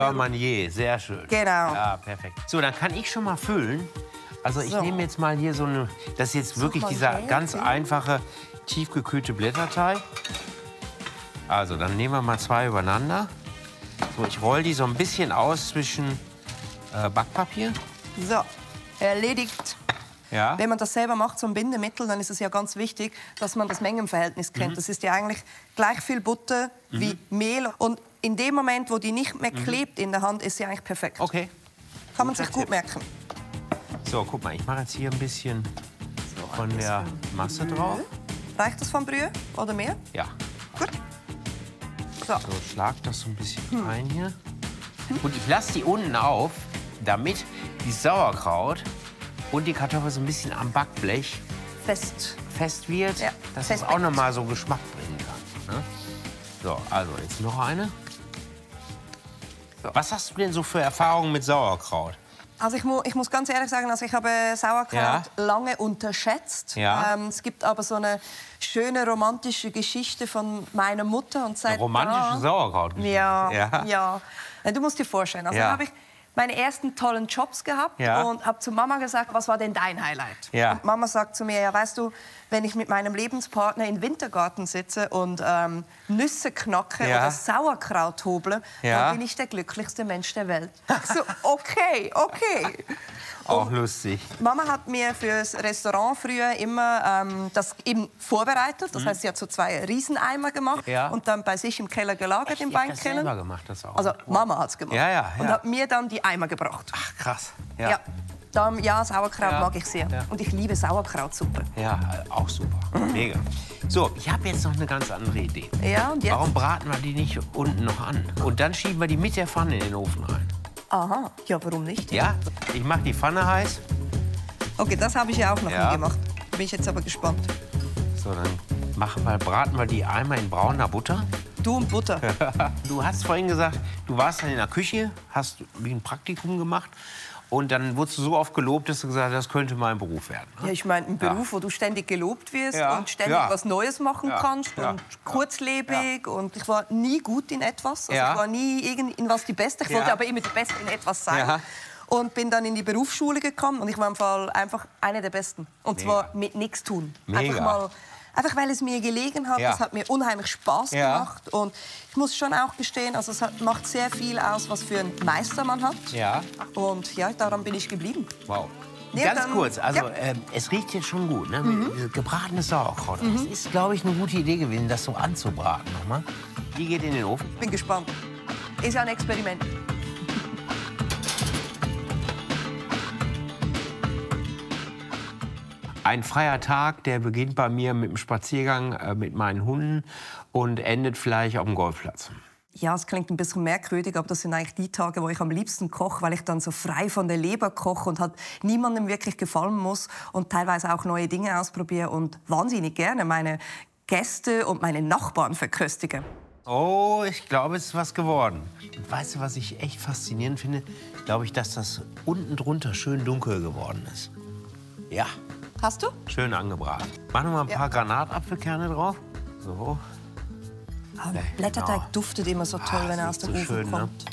Manier, sehr schön. Genau. Ja, perfekt. So, dann kann ich schon mal füllen. Also ich So. nehme jetzt mal hier so eine, das ist jetzt wirklich dieser Manier, ganz einfache, tiefgekühlte Blätterteig. Also, dann nehmen wir mal 2 übereinander. So, ich roll die so ein bisschen aus zwischen Backpapier. So, erledigt. Ja. Wenn man das selber macht, so ein Bindemittel, dann ist es ja ganz wichtig, dass man das Mengenverhältnis kennt. Das ist ja eigentlich gleich viel Butter wie Mehl. Und in dem Moment, wo die nicht mehr klebt in der Hand, ist sie eigentlich perfekt. Okay. Kann man sich gut merken. So, guck mal, ich mache jetzt hier ein bisschen von der Masse drauf. Reicht das vom Brühe oder mehr? Ja. Gut. So. So, schlag das so ein bisschen ein hier. Und ich lasse die unten auf, damit die Sauerkraut und die Kartoffel so ein bisschen am Backblech fest wird, Ja, dass fest es auch backt. noch mal so Geschmack bringen kann. Ne? So, also jetzt noch eine. So. Was hast du denn so für Erfahrungen mit Sauerkraut? Also ich muss ganz ehrlich sagen, also ich habe Sauerkraut lange unterschätzt. Ja. Es gibt aber so eine schöne romantische Geschichte von meiner Mutter. Und seit Romantische Sauerkrautgeschichte. Ja. Du musst dir vorstellen, also habe ich meine ersten tollen Jobs gehabt und habe zu Mama gesagt, was war denn dein Highlight? Ja. Und Mama sagt zu mir, ja, weißt du, wenn ich mit meinem Lebenspartner im Wintergarten sitze und Nüsse knacke oder Sauerkraut hoble, dann bin ich der glücklichste Mensch der Welt. Ich so, okay. Auch Und lustig. Mama hat mir fürs Restaurant früher immer das eben vorbereitet. Das heißt, sie hat so 2 Rieseneimer gemacht und dann bei sich im Keller gelagert im Weinkeller. Weinkeller. Selber gemacht das auch. Also Mama hat's gemacht. Ja. Und hat mir dann die Eimer gebracht. Ach, krass. Ja, Sauerkraut mag ich sehr. Und ich liebe Sauerkrautsuppe. Ja, auch super. Mega. So, ich habe jetzt noch eine ganz andere Idee. Ja, und jetzt? Warum braten wir die nicht unten noch an? Und dann schieben wir die mit der Pfanne in den Ofen rein. Aha, ja, warum nicht? Ja, ich mache die Pfanne heiß. Okay, das habe ich ja auch noch nie gemacht. Bin ich jetzt aber gespannt. So, dann braten wir die einmal in brauner Butter. Du und Butter. Du hast vorhin gesagt, du warst dann in der Küche, hast wie ein Praktikum gemacht. Und dann wurdest du so oft gelobt, dass du gesagt hast, das könnte mein Beruf werden. Ne? Ja, ich meine, ein Beruf, wo du ständig gelobt wirst und ständig was Neues machen kannst und kurzlebig. Und ich war nie gut in etwas. Also ich war nie in was die Beste. Ich wollte aber immer die Beste in etwas sein. Ja. Und bin dann in die Berufsschule gekommen und ich war im Fall einfach eine der Besten. Und zwar mit nichts tun. Einfach weil es mir gelegen hat, es hat mir unheimlich Spaß gemacht. Und ich muss schon auch gestehen, also es macht sehr viel aus, was für einen Meister man hat. Ja. Und ja, daran bin ich geblieben. Wow. Nee, Ganz dann- kurz, also es riecht jetzt schon gut, ne? Gebratenes Sauerkraut. Das ist, glaube ich, eine gute Idee gewesen, das so anzubraten nochmal. Die geht in den Ofen. Bin gespannt. Ist ja ein Experiment. Ein freier Tag, der beginnt bei mir mit einem Spaziergang mit meinen Hunden und endet vielleicht auf dem Golfplatz. Ja, es klingt ein bisschen merkwürdig, aber das sind eigentlich die Tage, wo ich am liebsten koche, weil ich dann so frei von der Leber koche und halt niemandem wirklich gefallen muss und teilweise auch neue Dinge ausprobiere und wahnsinnig gerne meine Gäste und meine Nachbarn verköstige. Oh, ich glaube, es ist was geworden. Und weißt du, was ich echt faszinierend finde? Glaube ich, dass das unten drunter schön dunkel geworden ist. Ja, Hast du? schön angebraten. Mach noch mal ein paar Granatapfelkerne drauf. So. Blätterteig duftet immer so toll, wenn er aus dem Ofen schön, kommt.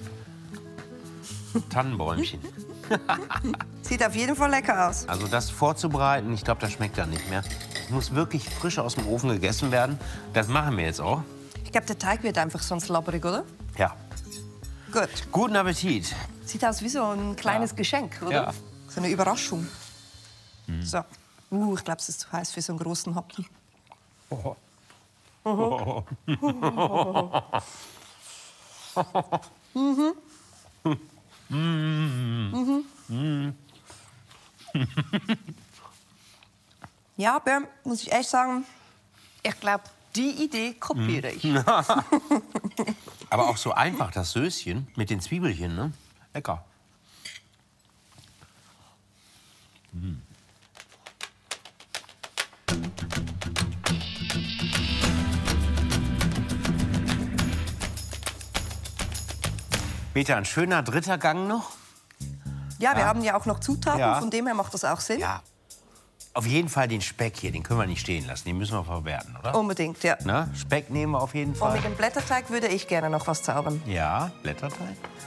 Ne? Tannenbäumchen. Sieht auf jeden Fall lecker aus. Also das vorzubereiten, ich glaube, das schmeckt dann nicht mehr. Es muss wirklich frisch aus dem Ofen gegessen werden. Das machen wir jetzt auch. Ich glaube, der Teig wird einfach sonst labberig, oder? Ja. Gut. Guten Appetit. Sieht aus wie so ein kleines Geschenk, oder? Ja. So eine Überraschung. So. Ich glaube, es ist zu heiß für so einen großen Happen. Ja, aber muss ich echt sagen, ich glaube, die Idee kopiere ich. Aber auch so einfach, das Söschen mit den Zwiebelchen, ne? Lecker. Peter, ein schöner dritter Gang noch? Ja, wir haben ja auch noch Zutaten, Ja. von dem her macht das auch Sinn. Ja. Auf jeden Fall den Speck hier, den können wir nicht stehen lassen. Den müssen wir verwerten, oder? Unbedingt, ja. Na, Speck nehmen wir auf jeden Und Fall. mit dem Blätterteig würde ich gerne noch was zaubern. Ja, Blätterteig.